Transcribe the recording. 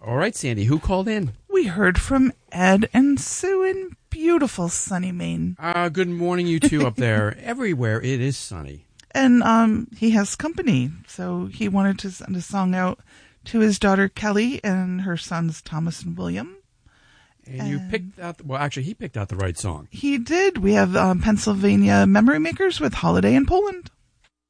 All right, Sandy, who called in? We heard from Ed and Sue in beautiful sunny Maine. Good morning, you two up there. Everywhere it is sunny. And he has company, so he wanted to send a song out to his daughter Kelly and her sons Thomas and William. And you picked out, well, actually, he picked out the right song. He did. We have Pennsylvania Memory Makers with Holiday in Poland.